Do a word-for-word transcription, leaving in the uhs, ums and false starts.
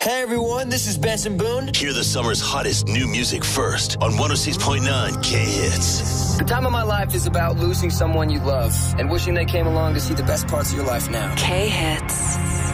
Hey everyone, this is Benson Boone. Hear the summer's hottest new music first on one oh six point nine K-Hits. The time of my life is about losing someone you love and wishing they came along to see the best parts of your life now. K-Hits.